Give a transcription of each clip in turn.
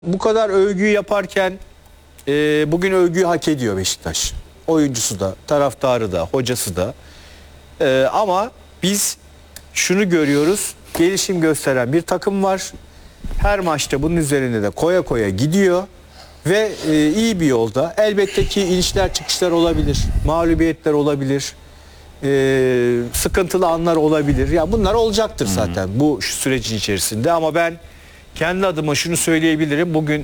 Bu kadar övgüyü yaparken bugün övgüyü hak ediyor Beşiktaş. Oyuncusu da, taraftarı da, hocası da. Ama biz şunu görüyoruz. Gelişim gösteren bir takım var. Her maçta bunun üzerinde de koya koya gidiyor. Ve iyi bir yolda. Elbette ki inişler çıkışlar olabilir. Mağlubiyetler olabilir. Sıkıntılı anlar olabilir. Ya bunlar olacaktır zaten bu sürecin içerisinde. Ama ben kendi adıma şunu söyleyebilirim. Bugün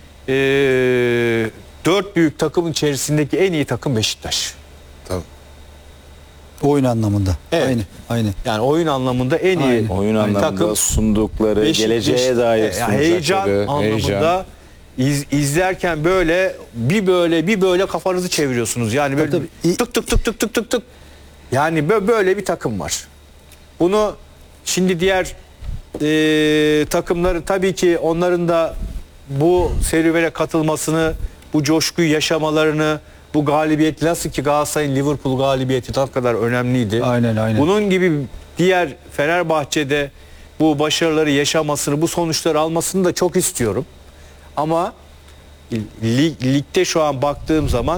4 büyük takımın içerisindeki en iyi takım Beşiktaş. Tabii. Oyun anlamında. Evet. Aynı. Yani oyun anlamında en iyi Oyun anlamında takım. sundukları, geleceğe dair Heyecan sunacakları, anlamında izlerken böyle bir böyle kafanızı çeviriyorsunuz. Yani böyle Tabii. tık tık tık tık tık tık tık. Yani böyle bir takım var. Bunu şimdi diğer takımları tabii ki onların da bu serüvene katılmasını, bu coşkuyu yaşamalarını, bu galibiyet nasıl ki Galatasaray'ın Liverpool galibiyeti ne kadar önemliydi. Aynen. Bunun gibi diğer Fenerbahçe'de bu başarıları yaşamasını, bu sonuçları almasını da çok istiyorum. Ama ligde şu an baktığım zaman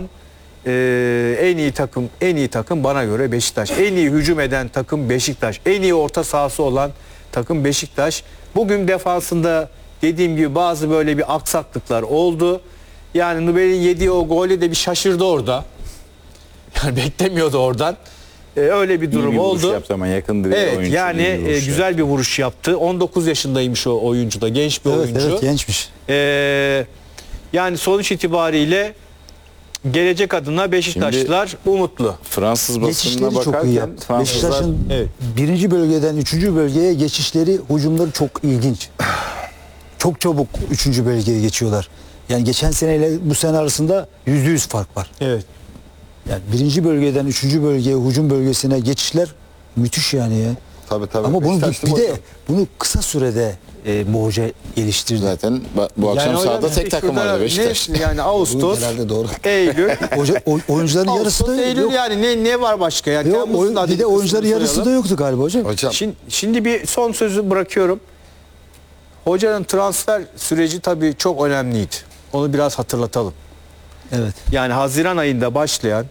en iyi takım bana göre Beşiktaş. En iyi hücum eden takım Beşiktaş. En iyi orta sahası olan takım Beşiktaş. Bugün defansında dediğim gibi bazı böyle bir aksaklıklar oldu. Yani Nubel'in yediği o golü de bir şaşırdı orada. Yani beklemiyordu oradan. Öyle bir durum oldu. Yaptı ama yakındı. Evet yani güzel bir vuruş yaptı. 19 yaşındaymış o oyuncu da. Genç bir oyuncu. Evet gençmiş. Yani sonuç itibariyle gelecek adına Beşiktaşlılar umutlu. Fransız basınına Geçişleri çok iyi bakarken yaptı. Fransızlar Beşiktaş'ın evet. birinci bölgeden üçüncü bölgeye geçişleri, hücumları çok ilginç. Çok çabuk üçüncü bölgeye geçiyorlar. Yani geçen seneyle bu sene arasında %100 fark var. Evet. Yani birinci bölgeden üçüncü bölgeye, hücum bölgesine geçişler müthiş yani ya. Tabii. Ama bunu Beşiktaşlı bir de hocam. bunu kısa sürede bu hoca geliştirdi. zaten bu akşam Yani sahada hocam, tek takım şurada vardı Beşiktaş. Yani Ağustos, Genelde doğru. Eylül. Oyuncuların yarısı Ağustos, da Eylül yok. yani ne var başka? Yani Yok, Temmuz'un da bir de oyuncuların yarısı da yoktu galiba hocam. Hocam Şimdi bir son sözü bırakıyorum. Hocanın transfer süreci tabii çok önemliydi. Onu biraz hatırlatalım. Evet. Yani Haziran ayında başlayan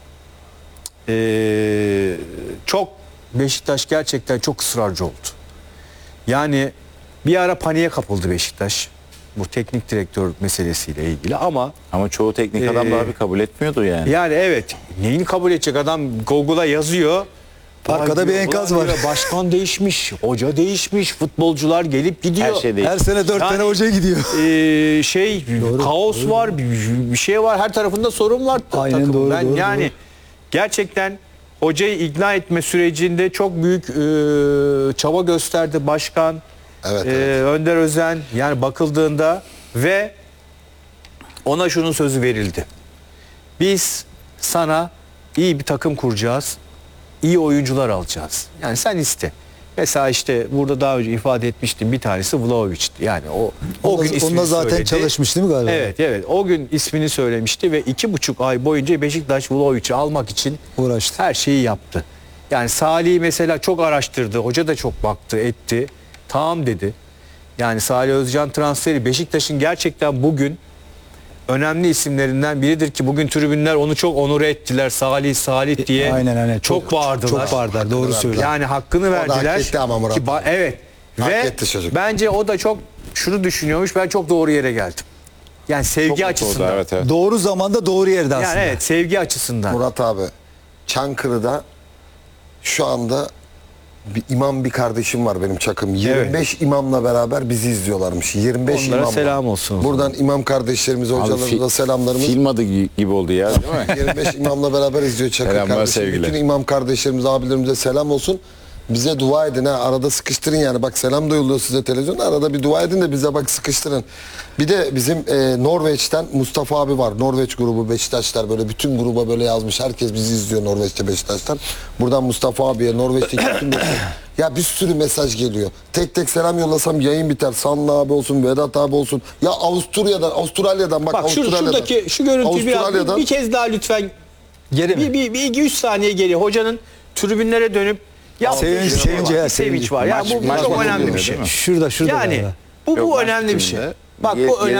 çok Beşiktaş gerçekten çok ısrarcı oldu. Yani bir ara paniğe kapıldı Beşiktaş. Bu teknik direktör meselesiyle ilgili ama Ama çoğu teknik adam da abi kabul etmiyordu yani. yani evet neyini kabul edecek adam Google'a yazıyor. Arkada Vay bir diyor, enkaz ulan var. diyor, başkan değişmiş, hoca değişmiş, futbolcular gelip gidiyor. Her şey değişti. Her sene 4 tane hoca gidiyor. Kaos var, bir şey var, her tarafında sorun var. Aynen, takımın. doğru, Ben doğru, yani doğru. gerçekten hocayı ikna etme sürecinde çok büyük çaba gösterdi başkan. Evet, Önder Özen yani bakıldığında ve ona şunun sözü verildi. Biz sana iyi bir takım kuracağız. İyi oyuncular alacağız. Yani sen iste. Mesela işte burada daha önce ifade etmiştim bir tanesi Vlahovic'ti. Yani o gün ismini Onunla zaten söyledi. çalışmış değil mi galiba? Evet. O gün ismini söylemişti ve 2,5 ay boyunca Beşiktaş Vlahovic'i almak için Uğraştı. her şeyi yaptı. Yani Salih'i mesela çok araştırdı. Hoca da çok baktı, etti. Tamam dedi. Yani Salih Özcan transferi Beşiktaş'ın gerçekten bugün önemli isimlerinden biridir ki bugün tribünler onu çok onur ettiler. Salih diye Aynen. çok bağırdılar. Çok bağırdılar. Doğru söylüyor. Yani hakkını da verdiler. hak etti ama Murat. Ki evet. Hak Ve etti çocuk. bence o da çok şunu düşünüyormuş. Ben çok doğru yere geldim. Yani sevgi Çok mutlu oldu, açısından. evet. Doğru zamanda doğru yerde aslında. Yani evet sevgi açısından. Murat abi Çankırı'da şu anda bir imam bir kardeşim var benim çakım. 25 imamla beraber bizi izliyorlarmış. 25 Onlara imamla. selam olsun o zaman. Buradan imam kardeşlerimize, Abi hocalarımıza selamlarımız. Film adı gibi oldu ya değil mi? 25 imamla beraber izliyor Çakır Selamlar, kardeşim. sevgiler. Bütün imam kardeşlerimize, abilerimize selam olsun. Bize dua edin ha. Arada sıkıştırın yani. Bak selam da yolluyor size televizyonda. Arada bir dua edin de bize bak sıkıştırın. Bir de bizim Norveç'ten Mustafa abi var. Norveç grubu Beşiktaşlar böyle bütün gruba böyle yazmış. Herkes bizi izliyor Norveç'te Beşiktaş'tan. Buradan Mustafa abiye Norveç'teki bütün ya bir sürü mesaj geliyor. Tek tek selam yollasam yayın biter. Sanlı abi olsun, Vedat abi olsun. Ya Avustralya'dan bak Avustralya'dan. Şuradaki şu görüntüyü biraz Avustralya'dan. bir kez daha lütfen Geri mi? bir 2-3 saniye geri hocanın tribünlere dönüp yaptığı Sevinç, bir sevinci, var. ya, Bir sevinç sevinci. var. Yani bu Maç çok bozuluyor, önemli bir değil şey. mi? Şurada Yani galiba. bu Yok, maç önemli bir şey. bitiminde Bak Gel- bu önemli.